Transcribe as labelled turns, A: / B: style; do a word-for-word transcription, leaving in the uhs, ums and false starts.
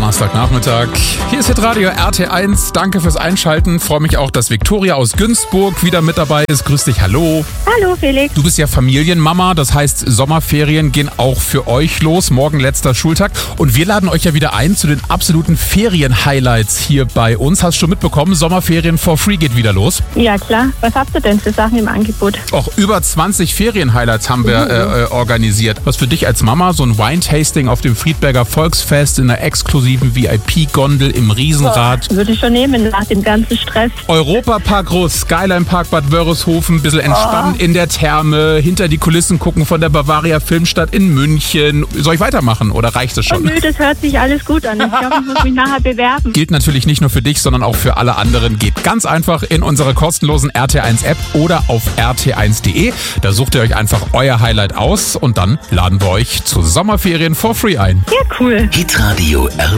A: Donnerstagnachmittag. Hier ist Hitradio R T eins. Danke fürs Einschalten. Freue mich auch, dass Viktoria aus Günzburg wieder mit dabei ist. Grüß dich, hallo.
B: Hallo Felix.
A: Du bist ja Familienmama, das heißt Sommerferien gehen auch für euch los. Morgen letzter Schultag. Und wir laden euch ja wieder ein zu den absoluten Ferien-Highlights hier bei uns. Hast du schon mitbekommen, Sommerferien for free geht wieder los?
B: Ja klar. Was habt ihr denn für Sachen im Angebot?
A: Auch über zwanzig Ferien-Highlights haben wir äh, äh, organisiert. Was für dich als Mama, so ein Wine-Tasting auf dem Friedberger Volksfest in einer exklusiven V I P-Gondel im Riesenrad.
B: Boah, würde ich schon nehmen nach dem ganzen Stress.
A: Europapark Groß, Skyline Park Bad Wörishofen, ein bisschen entspannen oh. in der Therme, hinter die Kulissen gucken von der Bavaria Filmstadt in München. Soll ich weitermachen oder reicht es schon?
B: Oh, nö, das hört sich alles gut an. Ich glaube, ich muss mich nachher bewerben.
A: Gilt natürlich nicht nur für dich, sondern auch für alle anderen. Geht ganz einfach in unsere kostenlosen R T eins App oder auf r t eins punkt de. Da sucht ihr euch einfach euer Highlight aus und dann laden wir euch zu Sommerferien for free ein.
B: Ja, cool.
C: Hitradio R